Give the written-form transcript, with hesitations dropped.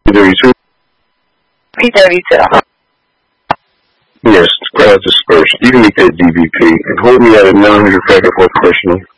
P32? P32. Yes, crowd dispersion. You can meet that DVP and hold me at a 900 factor for personal.